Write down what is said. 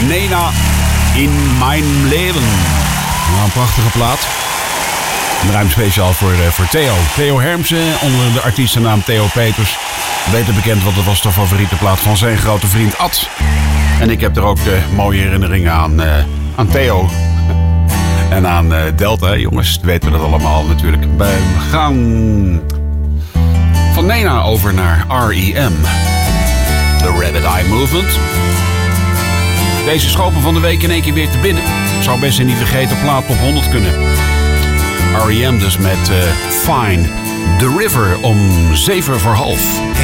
Nena in mijn leven. Nou, een prachtige plaat. Een ruim speciaal voor Theo. Theo Hermsen, onder de artiestennaam Theo Peters. Beter bekend, want dat was de favoriete plaat van zijn grote vriend Ad. En ik heb er ook mooie herinneringen aan Theo. En aan Delta, jongens. Weten we dat allemaal natuurlijk. We gaan van Nena over naar R.E.M. The Rabbit Eye Movement. Deze schopen van de week in één keer weer te binnen. Zou best een niet vergeten plaat op 100 kunnen. R.E.M. dus met Fine. The River om 7:15.